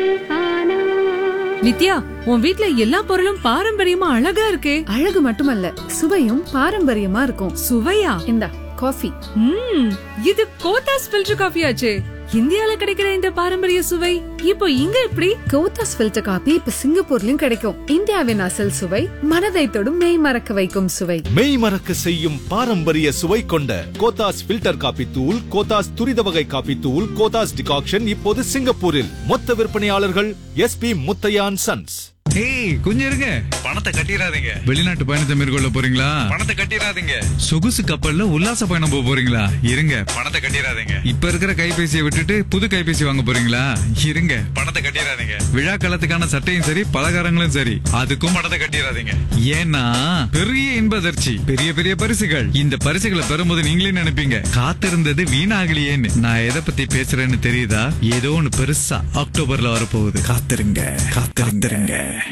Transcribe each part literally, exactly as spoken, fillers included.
நித்யா, உன் வீட்ல எல்லா பொருளும் பாரம்பரியமா அழகா இருக்கே. அழகு மட்டுமல்ல, சுவையும் பாரம்பரியமா இருக்கும். சுவையா? இந்தா காஃபி. ம், இது கோத்தாஸ் ஃபில்டர் காஃபி ஆச்சே. இந்தியால கிடைக்கிற இந்த பாரம்பரிய சுவை இப்போ இங்க எப்படி? கோத்தாஸ் ஃபில்டர் காபி இப்ப சிங்கப்பூர்லயும் கிடைக்கும். இந்தியாவின் அசல் சுவை, மனதை தொடும் மெய் மறக்க வைக்கும் சுவை. மெய் மறக்க செய்யும் பாரம்பரிய சுவை கொண்ட கோத்தாஸ் ஃபில்டர் காபி தூள், கோத்தாஸ் துரித வகை காபி தூள், கோத்தாஸ் டிகாக்ஷன் இப்போது சிங்கப்பூரில். மொத்த விற்பனையாளர்கள் எஸ் பி முத்தையான் சன்ஸ். ஏய், கொஞ்சம் இருங்க. பணத்தை கட்டிராதீங்க. வெளிநாட்டு பயணத்தை மேற்கொள்ள போறீங்களா? பணத்தை கட்டிராதீங்க. சொகுசு கப்பல்ல உல்லாச பயணம் போக போறீங்களா? இருங்க. பணத்தை கட்டிராதீங்க. இப்ப இருக்கிற கைபேசியை விட்டுட்டு புது கைபேசி வாங்க போறீங்களா? இருங்க. பணத்தை கட்டிராதீங்க. விழா காலத்துக்கான சட்டையும் சரி, பலகாரங்களும் சரி, அதுக்கும் பணத்தை கட்டிராதீங்க. ஏன்னா பெரிய இன்பதர்ச்சி, பெரிய பெரிய பரிசுகள். இந்த பரிசுகளை பெறும்போது நீங்களே நினைப்பீங்க, காத்திருந்தது வீணாகலையேன்னு. நான் எதை பத்தி பேசுறேன்னு தெரியுதா? ஏதோ ஒண்ணு பெருசா அக்டோபர்ல வரப்போகுது. காத்திருங்க, காத்திருங்க.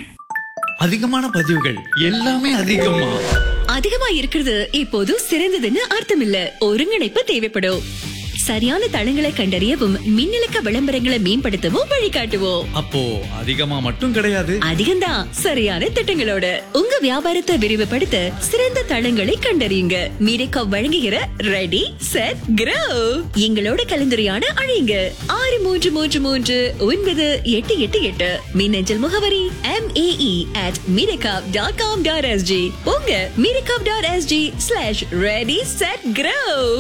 அதிகமான பதிவுகள் எல்லாமே அதிகமா அதிகமா இருக்கிறது இப்போது சிறந்ததுன்னு அர்த்தம் இல்ல. ஒருங்கிணைப்பு தேவைப்படும். சரியான தளங்களை கண்டறியவும் மின்னலுக்க விளம்பரங்களை மேம்படுத்தவும் வழிகாட்டுவோம். அப்போ அதிகமா மட்டும் கிடையாது, அதிகம்தான். சரியான திட்டங்களோட உங்க வியாபாரத்தை விரிவுபடுத்த சிறந்த தளங்களை கண்டறியுங்க. மீடியா வழங்குகிற ரெடி செட் க்ரோ. எங்களோட கலந்துரையாட அழையுங்க. ஆறு மூன்று மூன்று மூன்று ஒன்பது எட்டு எட்டு எட்டு. மின்னஞ்சல் முகவரி M A E at Mediacorp dot com dot S G. உங்க Mediacorp dot S G slash ready set grow.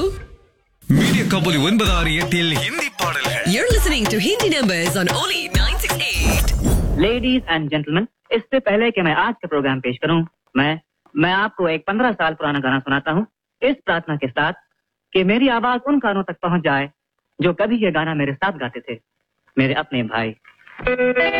Media கபோலி ஒன்பது ஆறு எட்டில் ஹிந்தி பாடல்கள். You're listening to Hindi numbers on Oli nine six eight. Ladies and gentlemen, इससे पहले कि मैं आज का प्रोग्राम पेश करूं, मैं मैं आपको एक पंद्रह साल पुराना गाना सुनाता हूं, इस प्रार्थना के साथ कि मेरी आवाज उन कानों तक पहुंच जाए जो कभी ये गाना मेरे साथ गाते थे, मेरे अपने भाई।